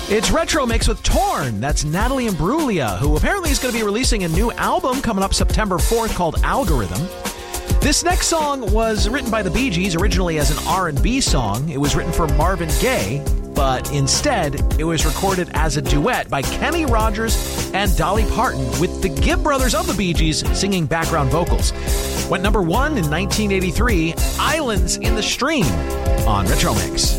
It's Retro Mix with Torn. That's Natalie Imbruglia, who apparently is going to be releasing a new album coming up September 4th called Algorithm. This next song was written by the Bee Gees originally as an R&B song. It was written for Marvin Gaye, but instead it was recorded as a duet by Kenny Rogers and Dolly Parton, with the Gibb brothers of the Bee Gees singing background vocals. Went number 1 in 1983, Islands in the Stream on Retro Mix.